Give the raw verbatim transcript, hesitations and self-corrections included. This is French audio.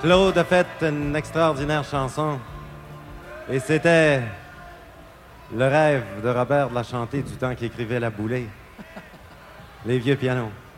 Claude a fait une extraordinaire chanson. Et c'était le rêve de Robert de la chanter du temps qu'il écrivait La Boulée. Les vieux pianos.